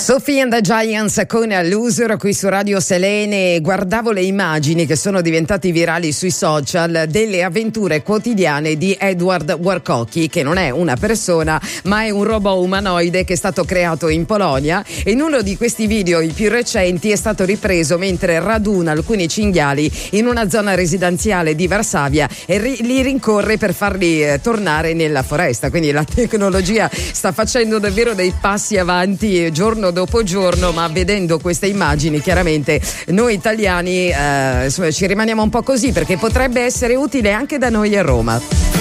Sophie and the Giants con Loser qui su Radio Selene. Guardavo le immagini che sono diventate virali sui social delle avventure quotidiane di Edward Warcocki, che non è una persona ma è un robot umanoide che è stato creato in Polonia, e in uno di questi video, i più recenti, è stato ripreso mentre raduna alcuni cinghiali in una zona residenziale di Varsavia e li rincorre per farli tornare nella foresta. Quindi la tecnologia sta facendo davvero dei passi avanti giorno dopo giorno, ma vedendo queste immagini chiaramente noi italiani ci rimaniamo un po' così, perché potrebbe essere utile anche da noi a Roma.